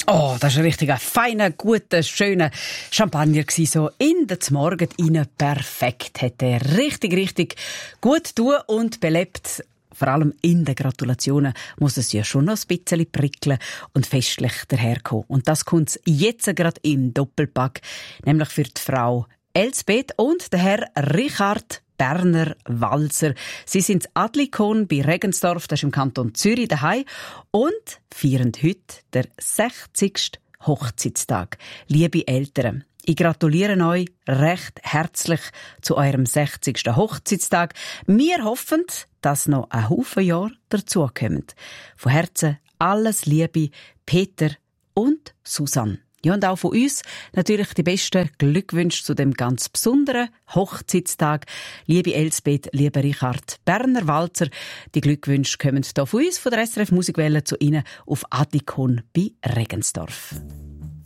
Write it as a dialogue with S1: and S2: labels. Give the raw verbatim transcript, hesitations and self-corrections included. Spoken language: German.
S1: Oh, das war ein richtig feiner, guter, schöner Champagner gewesen, so in den Morgen rein. Perfekt. Hat er richtig, richtig gut tun und belebt. Vor allem in den Gratulationen muss es ja schon noch ein bisschen prickeln und festlich daherkommen. Und das kommt jetzt gerade im Doppelpack, nämlich für die Frau Elsbeth und der Herr Richard Berner Walser. Sie sind in Adlikon bei Regensdorf, das ist im Kanton Zürich, daheim und feiern heute den sechzigsten Hochzeitstag. Liebe Eltern, ich gratuliere euch recht herzlich zu eurem sechzigsten Hochzeitstag. Wir hoffen, dass noch ein Haufen Jahre dazukommen. Von Herzen alles Liebe, Peter und Susanne. Ja, und auch von uns natürlich die besten Glückwünsche zu dem ganz besonderen Hochzeitstag. Liebe Elsbeth, lieber Richard Berner Walser, die Glückwünsche kommen hier von uns, von der S R F Musikwelle, zu Ihnen auf Adikon bei Regensdorf.